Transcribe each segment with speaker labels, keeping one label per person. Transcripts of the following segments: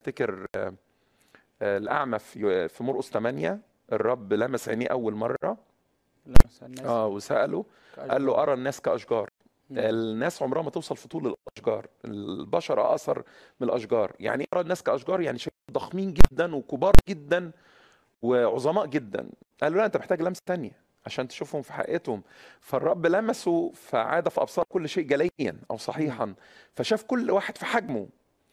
Speaker 1: افتكر الأعمى في مرقس 8 الرب لمس عينيه أول مرة.
Speaker 2: لمس الناس
Speaker 1: وسأله قال له
Speaker 2: كأشجار.
Speaker 1: أرى الناس كأشجار.
Speaker 2: مم.
Speaker 1: الناس عمرها ما توصل في طول الأشجار، البشر أقصر من الأشجار. يعني أرى الناس كأشجار، يعني شيء ضخمين جدا وكبار جدا وعظماء جدا. قال له لا، أنت محتاج لمس تانية عشان تشوفهم في حقيقتهم. فالرب لمسه فعاد في أبصار كل شيء جليا أو صحيحا، فشاف كل واحد في حجمه.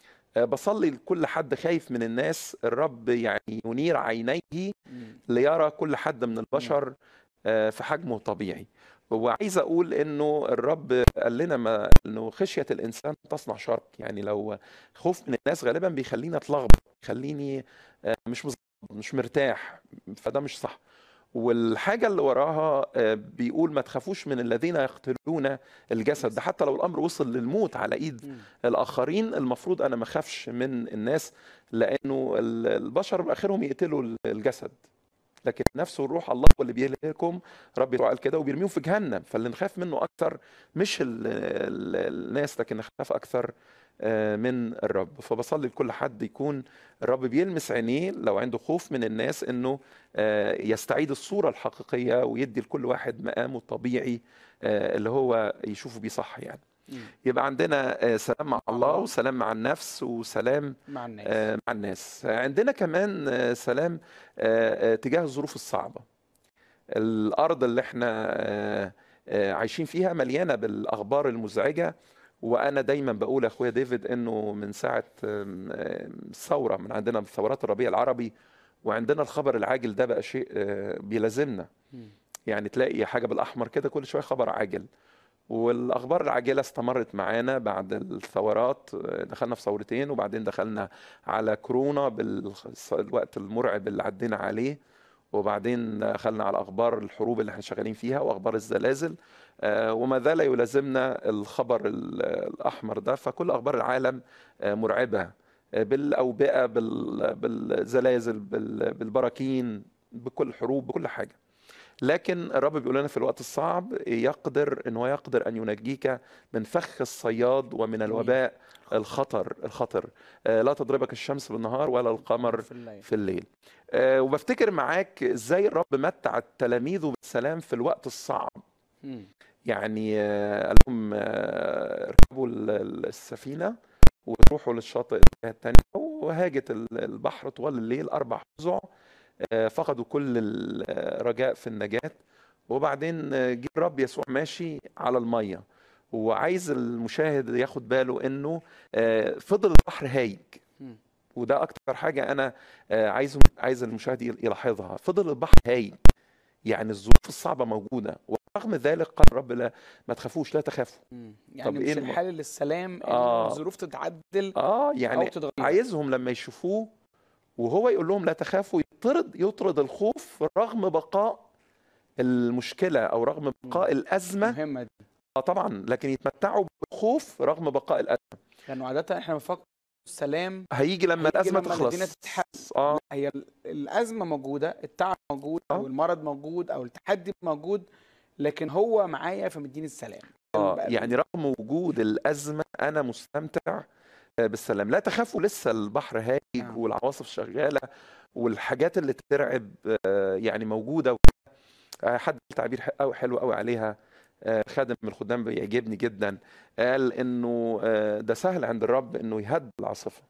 Speaker 1: بصلي لكل حد خايف من الناس، الرب يعني ينير عينيه
Speaker 2: مم.
Speaker 1: ليرى كل حد من البشر في حجمه الطبيعي. وعايز اقول انه الرب قال لنا ما انه خشيه الانسان تصنع شر. يعني لو خوف من الناس غالبا بيخليني اتلخبط، يخليني مش مظبط، مش مرتاح، فده مش صح. والحاجة اللي وراها بيقول ما تخافوش من الذين يقتلون الجسد. ده حتى لو الأمر وصل للموت على إيد الآخرين، المفروض أنا ما أخافش من الناس، لأنه البشر بآخرهم يقتلوا الجسد، لكن نفسه الروح الله هو اللي بيهلكهم. رب يسوع قال كده وبيرميهم في جهنم. فاللي نخاف منه أكثر مش الناس، لكن نخاف أكثر من الرب. فبصلي لكل حد يكون الرب بيلمس عينيه لو عنده خوف من الناس، انه يستعيد الصورة الحقيقية ويدي لكل واحد مقامه الطبيعي اللي هو يشوفه بيه صح. يعني يبقى عندنا سلام مع الله وسلام مع النفس وسلام
Speaker 2: مع الناس.
Speaker 1: مع الناس. عندنا كمان سلام تجاه الظروف الصعبة. الأرض اللي احنا عايشين فيها مليانة بالأخبار المزعجة. وأنا دايما بقول يا أخويا ديفيد إنه من ساعة الثورة، من عندنا ثورات الربيع العربي وعندنا الخبر العاجل ده بقى شيء بيلازمنا. يعني تلاقي حاجة بالأحمر كده كل شوية خبر عاجل. والأخبار العاجلة استمرت معانا بعد الثورات. دخلنا في ثورتين وبعدين دخلنا على كورونا بالوقت المرعب اللي عدينا عليه، وبعدين دخلنا على أخبار الحروب اللي احنا شغالين فيها وأخبار الزلازل. وما زال يلازمنا الخبر الأحمر ده. فكل أخبار العالم مرعبة، بالأوبئة، بالزلازل، بالبراكين، بكل حروب، بكل حاجة. لكن الرب بيقول لنا في الوقت الصعب يقدر أن ينجيك من فخ الصياد ومن الوباء الخطر. لا تضربك الشمس بالنهار ولا القمر في الليل. وبفتكر معاك ازاي الرب متع تلاميذه بالسلام في الوقت الصعب. يعني قال لهم اركبوا السفينة وتروحوا للشاطئ الجهة الثانية، وهاجت البحر طوال الليل 4 أسبوع. فقدوا كل الرجاء في النجاة. وبعدين جه الرب يسوع ماشي على المية، وعايز المشاهد ياخد باله انه فضل البحر هايج. وده اكتر حاجة انا عايز المشاهد يلاحظها. فضل البحر هايج، يعني الظروف الصعبة موجودة، ورغم ذلك قال الرب لا، ما تخافوش، لا تخافوا.
Speaker 2: يعني
Speaker 1: طب
Speaker 2: مش الحل للسلام ان الظروف تتعدل
Speaker 1: يعني
Speaker 2: او تتغير.
Speaker 1: عايزهم لما يشوفوه وهو يقول لهم لا تخافوا يطرد الخوف رغم بقاء المشكلة أو رغم بقاء الأزمة.
Speaker 2: مهمة دي.
Speaker 1: طبعا، لكن يتمتعوا بالخوف رغم بقاء الأزمة.
Speaker 2: لأنه عادة احنا بنفكر السلام
Speaker 1: هيجي لما الأزمة
Speaker 2: الدنيا
Speaker 1: تخلص.
Speaker 2: تتحل. لا، هي الأزمة موجودة، التعب موجود أو المرض موجود أو التحدي موجود، لكن هو معايا فمديني السلام.
Speaker 1: يعني رغم وجود الأزمة أنا مستمتع بالسلام. لا تخافوا، لسه البحر هايج والعواصف شغالة والحاجات اللي ترعب يعني موجودة. حد تعبير حلو قوي عليها، خادم من الخدام بيعجبني جدا، قال انه ده سهل عند الرب انه يهدي العاصفه،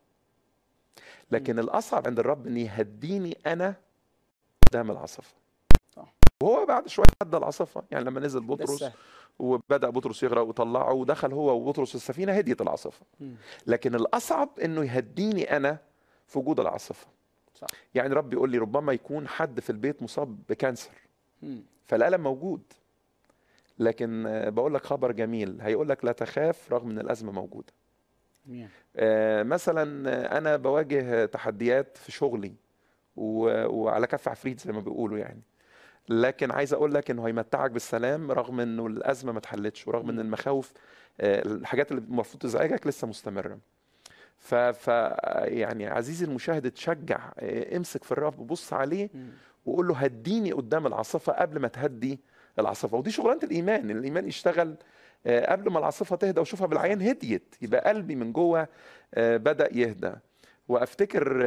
Speaker 1: لكن الاصعب عند الرب ان يهديني انا قدام العاصفه. وهو بعد شويه هدى العاصفه. يعني لما نزل بطرس وبدا بطرس يغرق وطلعه ودخل هو وبطرس السفينه، هديت العاصفه. لكن الاصعب انه يهديني انا في وجود العاصفه. يعني رب يقول لي ربما يكون حد في البيت مصاب بكانسر، فالالم موجود، لكن بقول لك خبر جميل، هيقول لك لا تخاف رغم ان الازمه موجوده. مثلا انا بواجه تحديات في شغلي وعلى كف عفريت زي ما بيقولوا يعني، لكن عايز اقول لك انه هيمتعك بالسلام رغم انه الازمه ما اتحلتش، ورغم ان المخاوف الحاجات اللي المفروض تزعجك لسه مستمره. يعني عزيزي المشاهد، تشجع، امسك في الرب وبص عليه وقول له هديني قدام العاصفه قبل ما تهدي العاصفه. ودي شغلانه الايمان يشتغل قبل ما العاصفه تهدى واشوفها بالعيان هديت، يبقى قلبي من جوه بدا يهدى. وافتكر